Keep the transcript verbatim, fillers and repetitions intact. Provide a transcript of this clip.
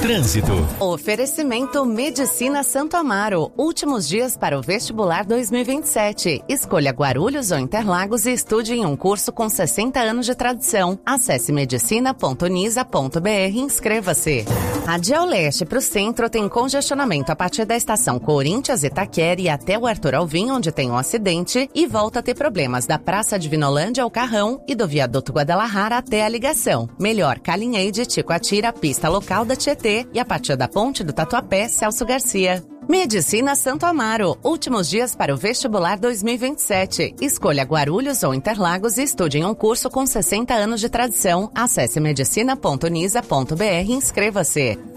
Trânsito. Oferecimento Medicina Santo Amaro. Últimos dias para o vestibular dois mil e vinte e sete. Escolha Guarulhos ou Interlagos e estude em um curso com sessenta anos de tradição. Acesse medicina ponto unisa ponto br e inscreva-se. Radial Leste para o centro tem congestionamento a partir da estação Corinthians Itaquera e até o Arthur Alvim, onde tem um acidente, e volta a ter problemas da Praça de Vinolândia ao Carrão e do Viaduto Guadalajara até a ligação. Melhor Calinheide, Ticoatira, pista local da Tietê e a partir da Ponte do Tatuapé, Celso Garcia. Medicina Santo Amaro. Últimos dias para o vestibular dois mil e vinte e sete. Escolha Guarulhos ou Interlagos e estude em um curso com sessenta anos de tradição. Acesse medicina ponto unisa ponto br e inscreva-se.